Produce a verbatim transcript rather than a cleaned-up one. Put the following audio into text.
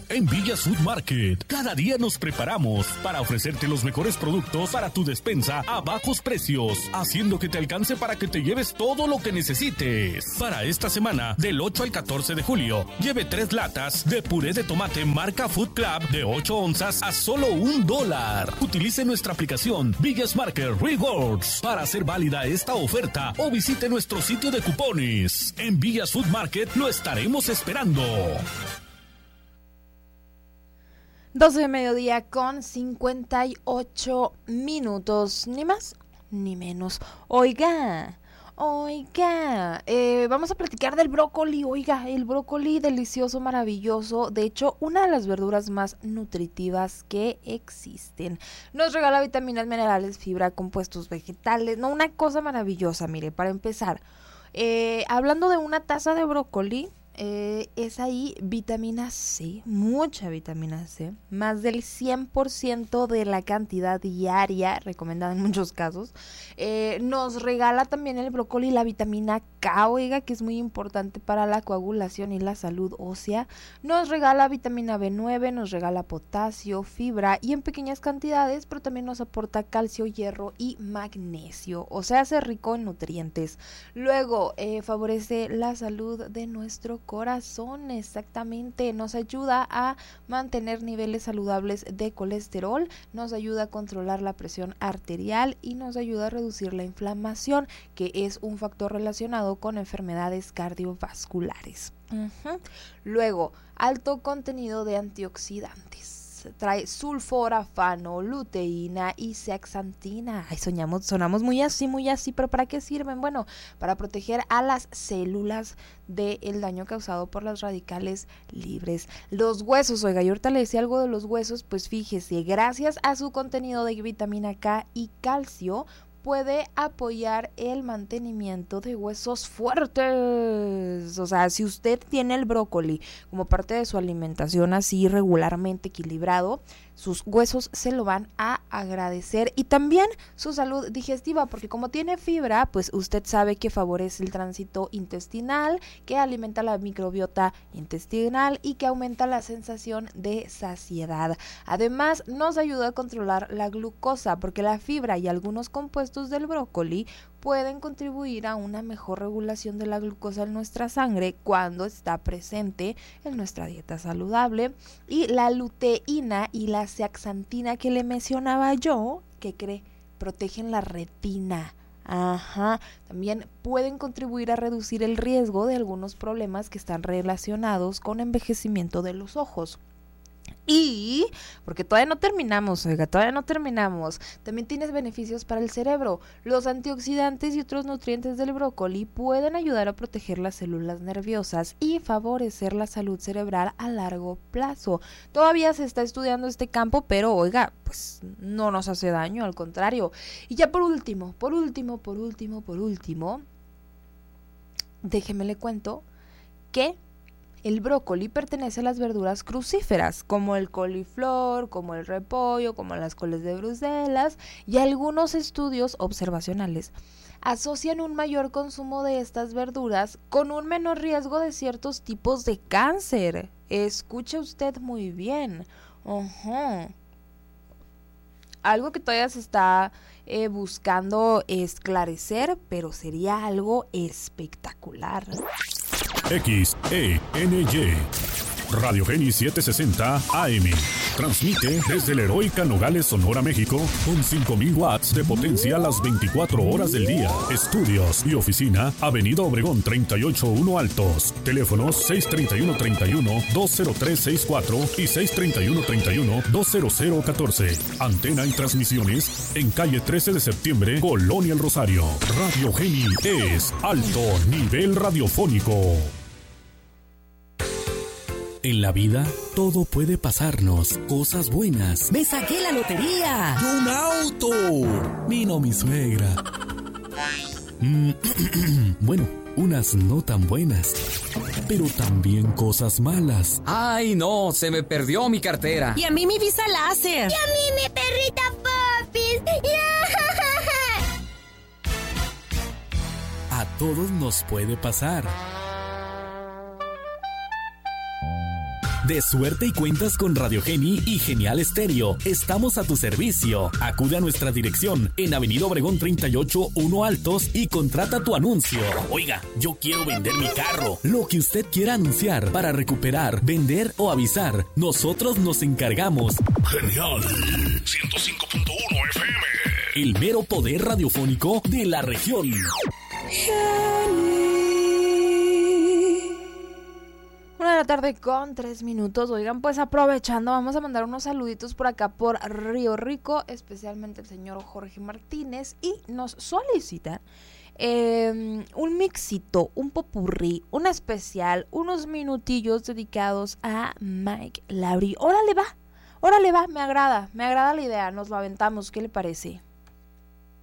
En Villas Food Market, cada día nos preparamos para ofrecerte los mejores productos para tu despensa a bajos precios, haciendo que te alcance para que te lleves todo lo que necesites. Para esta semana, del ocho al catorce de julio, lleve tres latas de puré de tomate marca Food Club de ocho onzas a solo un dólar. Utilice nuestra aplicación Villas Market Rewards para hacer válida esta oferta o visite nuestro sitio de cupones. En Villas Food Market lo estaremos esperando. doce de mediodía con cincuenta y ocho minutos, ni más ni menos. Oiga, oiga, eh, vamos a platicar del brócoli. Oiga, el brócoli delicioso, maravilloso, de hecho una de las verduras más nutritivas que existen. Nos regala vitaminas, minerales, fibra, compuestos vegetales, no, una cosa maravillosa. Mire, para empezar, eh, hablando de una taza de brócoli, Eh, es ahí vitamina C, mucha vitamina C, más del cien por ciento de la cantidad diaria, recomendada en muchos casos. Eh, nos regala también el brócoli la vitamina K, oiga, que es muy importante para la coagulación y la salud ósea. Nos regala vitamina B nueve, nos regala potasio, fibra y en pequeñas cantidades, pero también nos aporta calcio, hierro y magnesio, o sea, hace rico en nutrientes. Luego, eh, favorece la salud de nuestro corazón, exactamente, nos ayuda a mantener niveles saludables de colesterol, nos ayuda a controlar la presión arterial y nos ayuda a reducir la inflamación, que es un factor relacionado con enfermedades cardiovasculares. Uh-huh. Luego, alto contenido de antioxidantes. Trae sulforafano, luteína y zeaxantina. Ay, soñamos, sonamos muy así, muy así, pero ¿para qué sirven? Bueno, para proteger a las células del daño causado por los radicales libres. Los huesos, oiga, yo ahorita le decía algo de los huesos, pues fíjese, gracias a su contenido de vitamina K y calcio, puede apoyar el mantenimiento de huesos fuertes. O sea, si usted tiene el brócoli como parte de su alimentación así regularmente equilibrado, sus huesos se lo van a agradecer, y también su salud digestiva, porque como tiene fibra, pues usted sabe que favorece el tránsito intestinal, que alimenta la microbiota intestinal y que aumenta la sensación de saciedad. Además, nos ayuda a controlar la glucosa, porque la fibra y algunos compuestos del brócoli pueden contribuir a una mejor regulación de la glucosa en nuestra sangre cuando está presente en nuestra dieta saludable. Y la luteína y la zeaxantina que le mencionaba yo, ¿qué cree? Protegen la retina. Ajá, también pueden contribuir a reducir el riesgo de algunos problemas que están relacionados con envejecimiento de los ojos. Y, porque todavía no terminamos, oiga, todavía no terminamos, también tienes beneficios para el cerebro. Los antioxidantes y otros nutrientes del brócoli pueden ayudar a proteger las células nerviosas y favorecer la salud cerebral a largo plazo. Todavía se está estudiando este campo, pero oiga, pues no nos hace daño, al contrario. Y ya por último, por último, por último, por último, déjeme le cuento que el brócoli pertenece a las verduras crucíferas, como el coliflor, como el repollo, como las coles de Bruselas, y algunos estudios observacionales asocian un mayor consumo de estas verduras con un menor riesgo de ciertos tipos de cáncer. Escuche usted muy bien. Uh-huh. Algo que todavía se está eh, buscando esclarecer, pero sería algo espectacular. X E N Y Radio Geni setecientos sesenta A M. Transmite desde la heroica Nogales, Sonora, México, con cinco mil watts de potencia a las veinticuatro horas del día. Estudios y oficina, Avenida Obregón treinta y ocho uno Altos. Teléfonos seis treinta y uno treinta y uno dos cero tres sesenta y cuatro y seis treinta y uno treinta y uno dos cero cero catorce. Antena y transmisiones en calle trece de septiembre, Colonia El Rosario. Radio Geni es alto nivel radiofónico. En la vida, todo puede pasarnos, cosas buenas. ¡Me saqué la lotería! ¡Y un auto! Vino mi suegra. Mm, bueno, unas no tan buenas, pero también cosas malas. ¡Ay, no! Se me perdió mi cartera. Y a mí mi visa láser. Y a mí mi perrita Popis. A todos nos puede pasar. De suerte y cuentas con Radio Geni y Genial Estéreo. Estamos a tu servicio. Acude a nuestra dirección en Avenida Obregón treinta y ocho, uno Altos y contrata tu anuncio. Oiga, yo quiero vender mi carro. Lo que usted quiera anunciar para recuperar, vender o avisar, nosotros nos encargamos. Genial. ciento cinco punto uno F M. El mero poder radiofónico de la región. Una de la tarde con tres minutos. Oigan, pues aprovechando, vamos a mandar unos saluditos por acá por Río Rico, especialmente el señor Jorge Martínez, y nos solicitan eh, un mixito, un popurrí, un especial, unos minutillos dedicados a Mike Lowry. Órale va, órale va, me agrada, me agrada la idea, nos lo aventamos, ¿qué le parece?